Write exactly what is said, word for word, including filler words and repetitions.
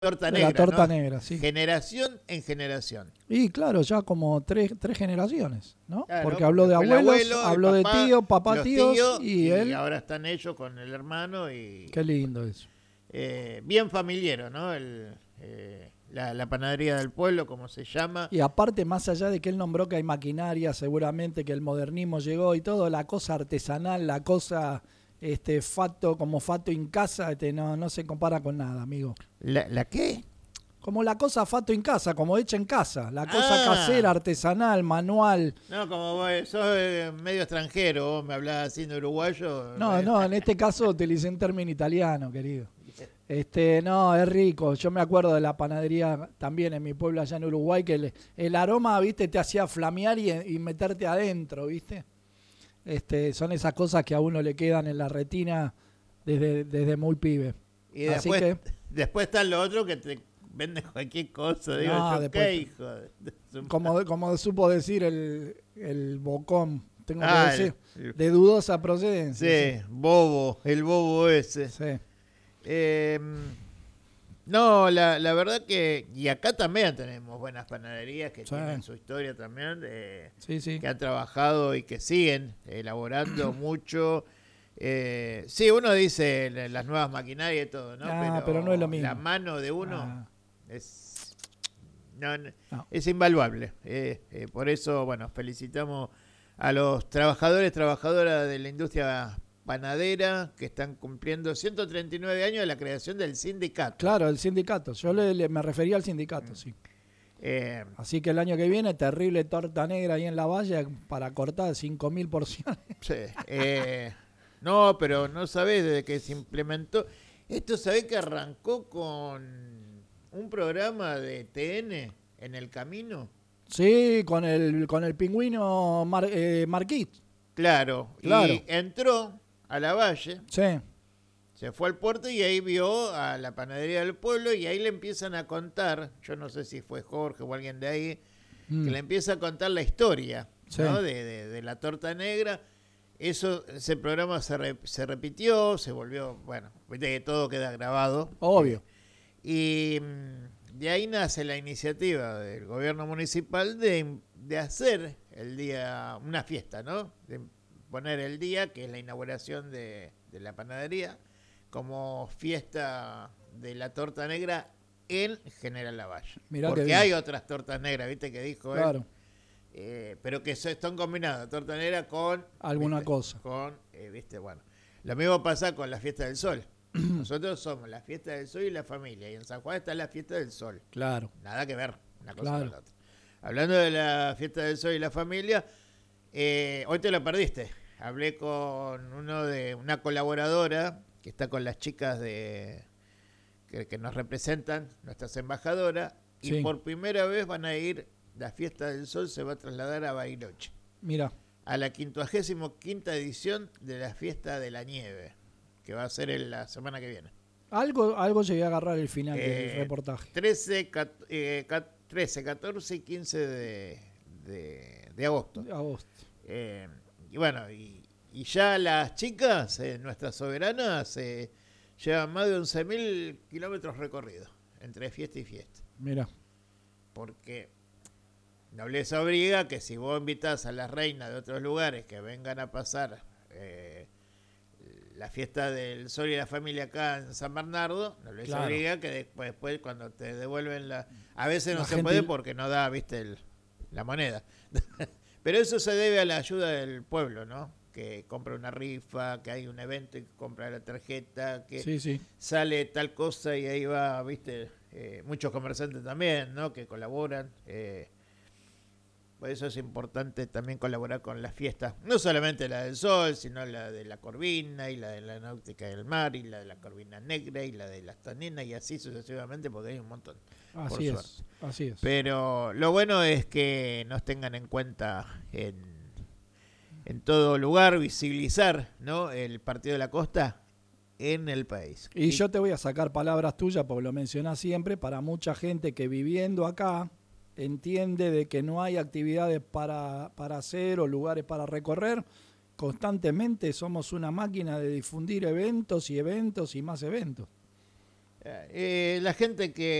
torta de negra, la torta ¿no? negra, sí. Generación en generación. Y claro, ya como tres, tres generaciones, ¿no? Claro, porque habló de fue el abuelos, abuelo, el habló de papá, tío, papá, los tíos tíos, y y él. ahora están ellos con el hermano y Qué lindo eso. eh, bien familiero, ¿no? El, eh, la, la panadería del pueblo, como se llama. Y aparte, más allá de que él nombró que hay maquinaria, seguramente que el modernismo llegó y todo, la cosa artesanal, la cosa este fato, como fato en casa, este, no, no se compara con nada, amigo. ¿La, la qué? Como la cosa fato en casa, como hecha en casa, la cosa casera, Ah, artesanal, manual. no, como vos sos eh, medio extranjero, vos me hablás así de uruguayo. No, me- no, en este caso utilicé un término italiano, querido. Este, no, es rico. Yo me acuerdo de la panadería también en mi pueblo allá en Uruguay, que el, el aroma, viste, te hacía flamear y, y meterte adentro, viste. Este, son esas cosas que a uno le quedan en la retina desde, desde muy pibe. Y Así después, que, después está lo otro que te venden cualquier cosa. Digo, no, yo, después, ¿qué hijo? de- de su- como, como supo decir el, el bocón, tengo que Ah, decir, el- el- de dudosa procedencia. sí, bobo, el bobo ese. Sí, sí. Eh, no, la, la verdad que, y acá también tenemos buenas panaderías que Sí. tienen su historia también, de, Sí, sí. que han trabajado y que siguen elaborando mucho. Eh, sí, uno dice la- las nuevas maquinarias y todo, ¿no? Ah, pero no es lo mismo. La mano de uno Ah, es, no, no, no. es invaluable. Eh, eh, por eso, bueno, felicitamos a los trabajadores, trabajadoras de la industria panadera que están cumpliendo ciento treinta y nueve años de la creación del sindicato. Claro, el sindicato. Yo le, le- me refería al sindicato, sí. Eh, Así que el año que viene, terrible torta negra ahí en la valla para cortar cinco mil porciones. sí, eh, no, pero no sabés desde que se implementó. Esto sabés que arrancó con un programa de T N en el camino. Sí, con el, con el pingüino Mar, eh, Marquis. Claro, Claro. y entró a la valle, Sí, se fue al puerto y ahí vio a la panadería del pueblo y ahí le empiezan a contar, yo no sé si fue Jorge o alguien de ahí, mm, que le empieza a contar la historia, Sí. ¿no? de, de- de la torta negra. Eso, ese programa se, re- se repitió, se volvió, bueno, viste que todo queda grabado. obvio. Y mm, de ahí nace la iniciativa del gobierno municipal de, de hacer el día, una fiesta, ¿no? De poner el día, que es la inauguración de, de la panadería, como fiesta de la torta negra en General Lavalle. Mirá qué Porque bien. hay otras tortas negras, ¿viste? Que dijo él. Claro, Eh, pero que se- están combinadas, torta negra con... alguna ¿viste? cosa. Con, eh, ¿viste? Bueno, lo mismo pasa con la fiesta del sol. Nosotros somos la fiesta del sol y la familia, y en San Juan está la fiesta del sol. Claro. Nada que ver una cosa Claro. con la otra. Hablando de la fiesta del sol y la familia, eh, hoy te lo perdiste. Hablé con uno de una colaboradora que está con las chicas de que, que nos representan, nuestras embajadoras, y Sí. por primera vez van a ir, la fiesta del sol se va a trasladar a Bariloche, Mira, a la quincuagésima quinta edición de la fiesta de la nieve, que va a ser en la semana que viene. algo, algo llegué a agarrar el final del Eh, reportaje. trece, cat- eh, cat- trece, catorce y quince de, de- de agosto. Agosto. Eh, y bueno, y, y ya las chicas, eh, nuestras soberanas, eh, llevan más de once mil kilómetros recorridos entre fiesta y fiesta. Mira, Porque nobleza obliga que si vos invitás a las reinas de otros lugares que vengan a pasar eh, la fiesta del sol y la familia acá en San Bernardo, nobleza Claro. obliga que después, después cuando te devuelven la... A veces no La se gente- puede porque no da, viste, el- la moneda. Pero eso se debe a la ayuda del pueblo, ¿no? Que compra una rifa, que hay un evento y compra la tarjeta, que sí, sí. sale tal cosa y ahí va, viste, eh, muchos comerciantes también, ¿no? Que colaboran. eh, por eso es importante también colaborar con las fiestas, no solamente la del sol, sino la de la corvina y la de la náutica del mar y la de la corvina negra y la de las taninas y así sucesivamente porque hay un montón. por Así es, suerte. así es. Pero lo bueno es que nos tengan en cuenta en, en todo lugar, visibilizar, ¿no? El partido de la costa en el país. Y yo te voy a sacar palabras tuyas, porque lo mencionás siempre, para mucha gente que viviendo acá entiende de que no hay actividades para, para hacer o lugares para recorrer. Constantemente somos una máquina de difundir eventos y eventos y más eventos. Eh, la gente que